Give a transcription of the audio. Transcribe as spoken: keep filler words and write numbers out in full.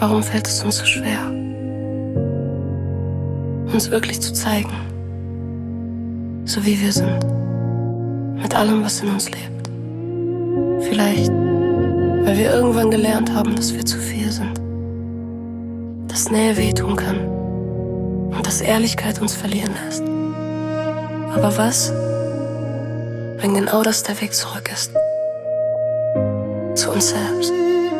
Warum fällt es uns so schwer, uns wirklich zu zeigen, so wie wir sind, mit allem, was in uns lebt? Vielleicht, weil wir irgendwann gelernt haben, dass wir zu viel sind, dass Nähe wehtun kann und dass Ehrlichkeit uns verlieren lässt. Aber was, wenn genau das der Weg zurück ist? Zu uns selbst.